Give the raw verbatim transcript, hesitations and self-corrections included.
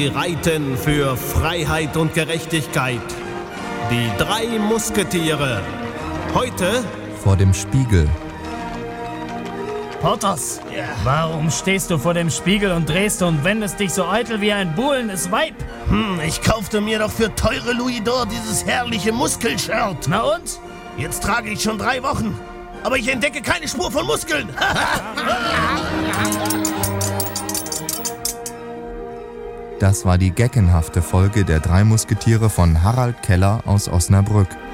reiten für Freiheit und Gerechtigkeit. Die drei Musketiere. Heute vor dem Spiegel. Porthos, ja. Warum stehst du vor dem Spiegel und drehst und wendest dich so eitel wie ein buhlendes Weib? Hm, ich kaufte mir doch für teure Louis d'Or dieses herrliche Muskelshirt. Na und? Jetzt trage ich schon drei Wochen, aber ich entdecke keine Spur von Muskeln. Das war die geckenhafte Folge der drei Musketiere von Harald Keller aus Osnabrück.